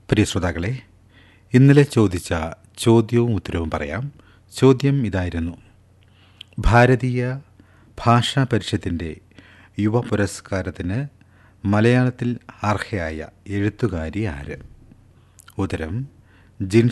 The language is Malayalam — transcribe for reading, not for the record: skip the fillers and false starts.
പ്രിയ ശ്രോതാക്കളെ, ഇന്നലെ ചോദിച്ച ചോദ്യവും ഉത്തരവും പറയാം. ചോദ്യം ഇതായിരുന്നു: ഭാരതീയ ഭാഷാ പരിഷത്തിൻ്റെ യുവ പുരസ്കാരത്തിന് മലയാളത്തിൽ അർഹയായ എഴുത്തുകാരി ആര്? ഉത്തരം: ജിൻഷ